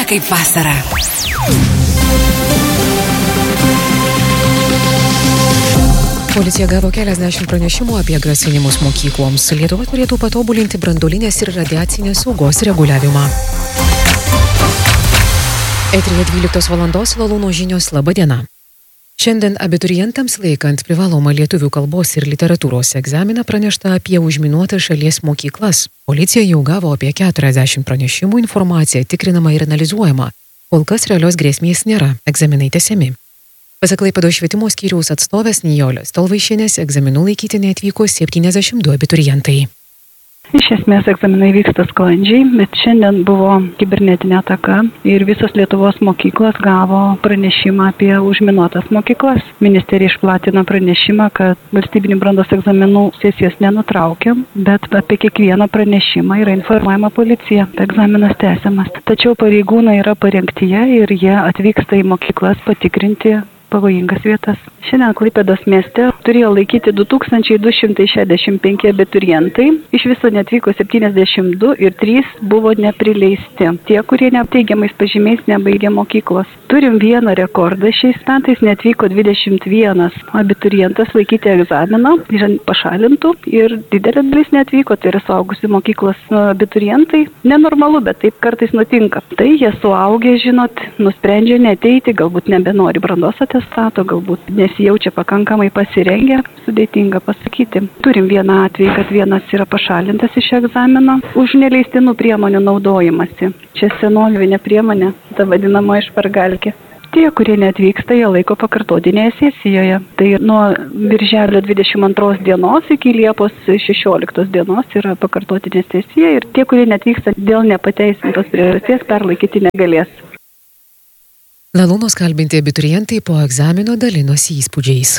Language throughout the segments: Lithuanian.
kaip vasara. Policija gavo keliasdešimt pranešimų apie grasinimus mokykloms. Lietuva turėtų patobulinti branduolinės ir radiacinės saugos reguliavimą. Eteryje 12 valandos Lalūno žinios. Labą dieną. Šiandien abiturientams laikant privalomą lietuvių kalbos ir literatūros egzaminą pranešta apie užminuotas šalies mokyklas. Policija jau gavo apie 40 pranešimų, informacija tikrinama ir analizuojama. Kol kas realios grėsmės nėra, egzaminai tęsiami. Pasak Klaipėdos švietimo skyriaus atstovės Nijolės Tolvaišienės, egzaminų laikyti neatvyko 72 abiturientai. Iš esmės egzaminai vyksta sklandžiai, bet šiandien buvo kibernetinė ataka ir visos Lietuvos mokyklos gavo pranešimą apie užminuotas mokyklas. Ministerija išplatino pranešimą, kad valstybinių brandos egzaminų sesijos nenutraukia, bet apie kiekvieną pranešimą yra informuojama policija. Egzaminas tęsiamas. Tačiau pareigūnai yra parengtyje ir jie atvyksta į mokyklas patikrinti pavojingas vietas. Šiandien Klaipėdos mieste turėjo laikyti 2265 abiturientai, iš viso netvyko 72 ir 3 buvo neprileisti. Tie, kurie neteigiamais pažymiais nebaigė mokyklos. Turim vieną rekordą šiais metais, netvyko 21 abiturientas laikyti egzaminą, pašalintų ir didelė dalis netvyko, tai yra suaugusių mokyklos abiturientai. Nenormalu, bet taip kartais nutinka. Tai jie suaugę, žinot, nusprendžia neateiti, galbūt nebenori brandos atestato, galbūt nesijaučia pakankamai pasirengę, sudėtinga pasakyti. Turim vieną atvejį, kad vienas yra pašalintas iš egzamino už neleistinų priemonių naudojimasi. Čia senovinė priemonė, ta vadinama špargalkė. Tie, kurie neatvyksta, jie laiko pakartotinėje sesijoje. Tai nuo birželio 22 dienos iki Liepos 16 dienos yra pakartotinė sesija ir tie, kurie neatvyksta dėl nepateisintos priežasties, perlaikyti negalės. Lalūnos kalbinti abiturientai po egzamino dalinosi įspūdžiais.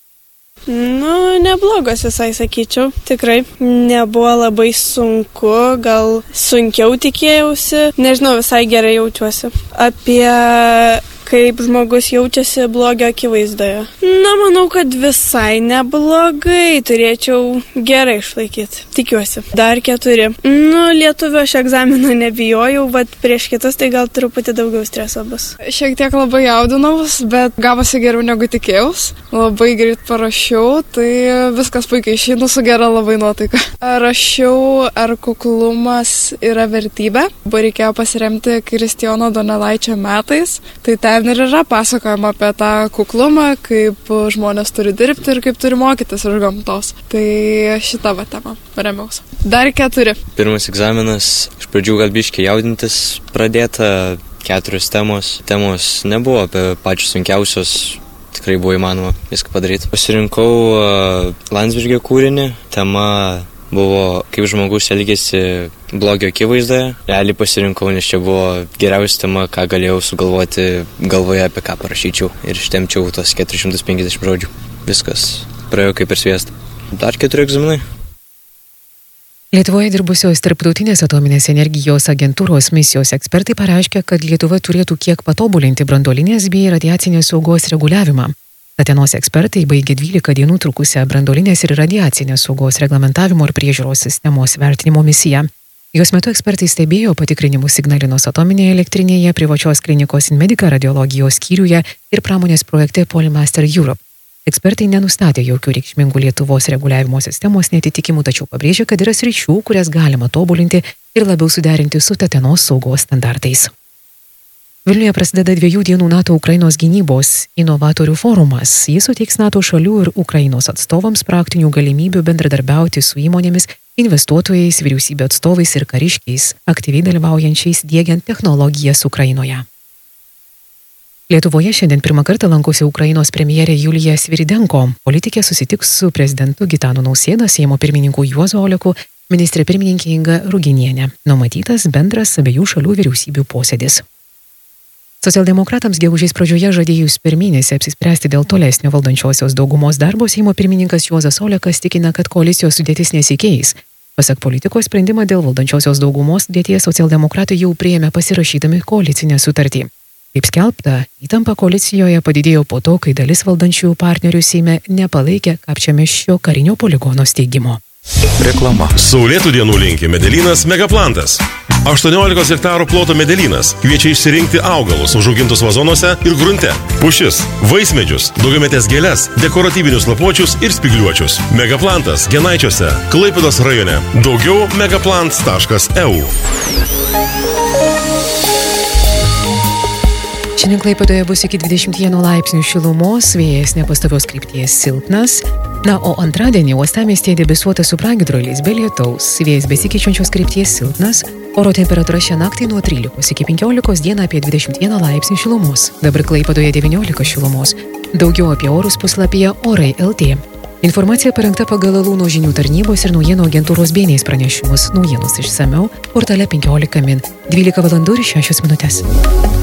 Neblogas visai sakyčiau. Tikrai nebuvo labai sunku, gal sunkiau tikėjausi. Nežinau, visai gerai jaučiuosi. Apie kaip žmogus jaučiasi blogio akivaizdoje. Manau, kad visai neblogai. Turėčiau gerai išlaikyti. Tikiuosi. Dar 4. Lietuvio aš egzamino nebijojau, bet prieš kitus tai gal truputį daugiau streso bus. Šiek tiek labai jaudinavus, bet gavosi geriau negu tikėjaus. Labai greit parašiau, tai viskas puikiai išeina su gera labai nuotaika. Rašiau, ar kuklumas yra vertybė. Buvo reikėjo pasiremti Kristijono Donelaičio metais. Tai ten ir yra pasakojama apie tą kuklumą, kaip žmonės turi dirbti ir kaip turi mokytis iš gamtos. Tai šitą temą remiausi. Dar 4. Pirmas egzaminas, iš pradžių gal biškį jaudintis pradėta, 4 temos. Temos nebuvo apie pačius sunkiausios, tikrai buvo įmanoma viską padaryti. Pasirinkau Landsbergio kūrinį, tema buvo, kaip žmogus elgėsi blogio akivaizdoje. Realiai pasirinkau, nes čia buvo geriausia tema, ką galėjau sugalvoti galvoje, apie ką parašyčiau. Ir ištemčiau tos 450 žodžių. Viskas praėjo kaip per sviestą. Dar 4 egzaminai. Lietuvoje dirbusios Tarptautinės atominės energijos agentūros misijos ekspertai pareiškė, kad Lietuva turėtų kiek patobulinti branduolinės bei radiacinės saugos reguliavimą. Tatenos ekspertai baigė 12 dienų trukusią branduolinės ir radiacinės saugos reglamentavimo ir priežiūros sistemos vertinimo misiją. Jos metu ekspertai stebėjo patikrinimus Ignalinos atominėje elektrinėje, privačios klinikos Inmedica radiologijos skyriuje ir pramonės projekte Polymaster Europe. Ekspertai nenustatė jokių reikšmingų Lietuvos reguliavimo sistemos netitikimų, tačiau pabrėžė, kad yra sričių, kurias galima tobulinti ir labiau suderinti su Tatenos saugos standartais. Vilniuje prasideda 2 dienų NATO Ukrainos gynybos inovatorių forumas. Jis suteiks NATO šalių ir Ukrainos atstovams praktinių galimybių bendradarbiauti su įmonėmis, investuotojais, vyriausybės atstovais ir kariškiais, aktyviai dalyvaujančiais diegiant technologijas Ukrainoje. Lietuvoje šiandien pirmą kartą lankosi Ukrainos premjerė Julija Sviridenko. Politikė susitiks su prezidentu Gitanu Nausėda, Seimo pirmininku Juozu Oleku, ministrė pirmininkė Inga Ruginienė. Numatytas bendras abiejų šalių vyriausybių posėdis. Socialdemokratams gegužės pradžioje žadėjus per mėnesį apsispręsti dėl tolesnio valdančiosios daugumos darbo, Seimo pirmininkas Juozas Olekas tikina, kad koalicijos sudėtis nesikeis. Pasak politiko, sprendimą dėl valdančiosios daugumos sudėties socialdemokratai jau priėmė pasirašydami koalicinę sutartį. Kaip skelbta, įtampa koalicijoje padidėjo po to, kai dalis valdančiųjų partnerių Seime nepalaikė Kapčiamiesčio karinio poligono steigimo. Reklama. Saulėtų dienų linki Medelynas Megaplantas. 18 hektarų ploto Medelynas kviečia išsirinkti augalus užaugintus vazonuose ir grunte. Pušis, vaismedžius, daugiametės gėles, dekoratyvinius lapuočius ir spygliuočius. Megaplantas Genaičiuose, Klaipėdos rajone. Daugiau megaplants.eu. Šiandien Klaipėdoje bus iki 21 laipsnių šilumos, vėjas nepastovios krypties silpnas. Na, o antradienį uostamiestyje debesuota su pragiedruliais be lietaus, vėjas besikeičiančios krypties silpnas, oro temperatūra šią naktį nuo 13 iki 15, dieną apie 21 laipsnių šilumos. Dabar Klaipėdoje 19 šilumos. Daugiau apie orus puslapyje Orai LT. Informacija parengta pagal Alūno žinių tarnybos ir naujienų agentūros Bėniais pranešimus. Naujienos išsamiau portale 15 min. 12 valandų ir 6 minutės.